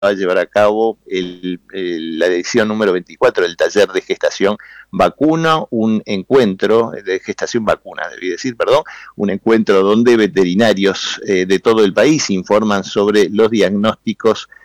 a llevar a cabo la edición número 24 del taller de gestación vacuna, un encuentro de gestación vacuna, debí decir, perdón, un encuentro donde veterinarios de todo el país informan sobre los diagnósticos